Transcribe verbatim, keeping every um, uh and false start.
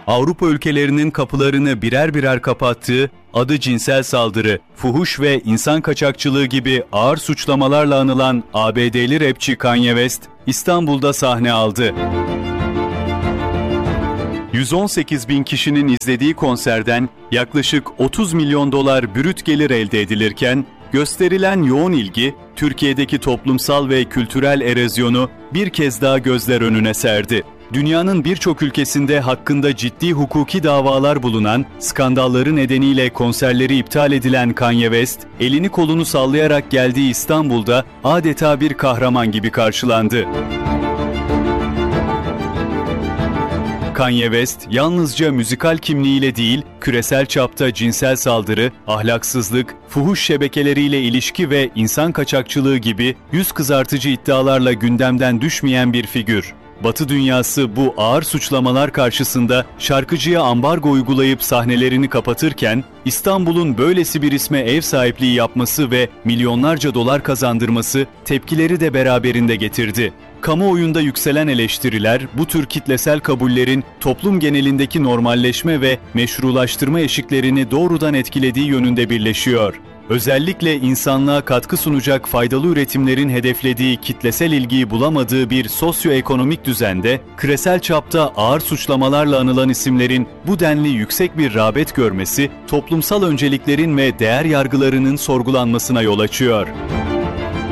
Avrupa ülkelerinin kapılarını birer birer kapattığı, adı cinsel saldırı, fuhuş ve insan kaçakçılığı gibi ağır suçlamalarla anılan A B D'li rapçi Kanye West, İstanbul'da sahne aldı. yüz on sekiz bin kişinin izlediği konserden yaklaşık otuz milyon dolar brüt gelir elde edilirken, gösterilen yoğun ilgi, Türkiye'deki toplumsal ve kültürel erozyonu bir kez daha gözler önüne serdi. Dünyanın birçok ülkesinde hakkında ciddi hukuki davalar bulunan, skandalları nedeniyle konserleri iptal edilen Kanye West, elini kolunu sallayarak geldiği İstanbul'da adeta bir kahraman gibi karşılandı. Kanye West, yalnızca müzikal kimliğiyle değil, küresel çapta cinsel saldırı, ahlaksızlık, fuhuş şebekeleriyle ilişki ve insan kaçakçılığı gibi yüz kızartıcı iddialarla gündemden düşmeyen bir figür. Batı dünyası bu ağır suçlamalar karşısında şarkıcıya ambargo uygulayıp sahnelerini kapatırken, İstanbul'un böylesi bir isme ev sahipliği yapması ve milyonlarca dolar kazandırması tepkileri de beraberinde getirdi. Kamuoyunda yükselen eleştiriler, bu tür kitlesel kabullerin toplum genelindeki normalleşme ve meşrulaştırma eşiklerini doğrudan etkilediği yönünde birleşiyor. Özellikle insanlığa katkı sunacak faydalı üretimlerin hedeflediği kitlesel ilgiyi bulamadığı bir sosyoekonomik düzende, küresel çapta ağır suçlamalarla anılan isimlerin bu denli yüksek bir rağbet görmesi, toplumsal önceliklerin ve değer yargılarının sorgulanmasına yol açıyor.